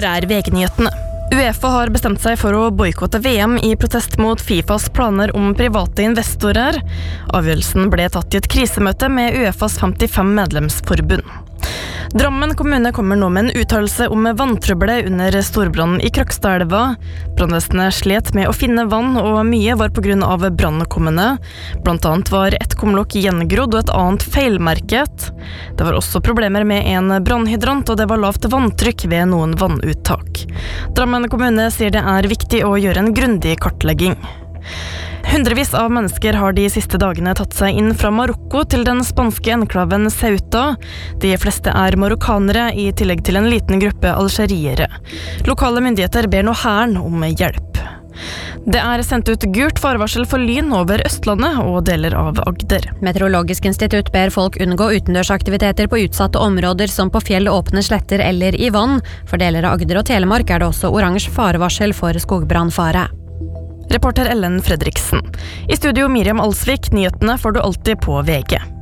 Her VG-nyhetene. UEFA har bestemt seg for å boikotte VM i protest mot FIFAs planer om private investorer. Avgjørelsen ble tatt i et krisemøte med UEFAs 55 medlemsforbund. Drammen kommune kommer nå med en uttalelse om vanntrøbbelet under storbrannen i Krokstadelva. Brannvesenet slet med å finne vann, og mye var på grunn av brannkommende. Blant annet var et kumlokk gjengrodd og et annet feilmerket. Det var også problemer med en brannhydrant, og det var lavt vanntrykk ved noen vannuttak. Drammen kommune sier det er viktig å gjøre en grundig kartlegging. Hundrevis av mennesker har de siste dagene tatt seg inn fra Marokko til den spanske enklaven Ceuta. De fleste er marokkanere, i tillegg til en liten gruppe algeriere. Lokale myndigheter ber nå hæren om hjelp. Det er sendt ut gult farevarsel for lyn over Østlandet og deler av Agder. Meteorologisk institutt ber folk unngå utendørsaktiviteter på utsatte områder som på fjell, åpne sletter eller i vann. For deler av Agder og Telemark er det også oransje farevarsel for skogbrannfare. Reporter Ellen Fredriksen. I studio Miriam Alsvik, nyhetene får du alltid på VG.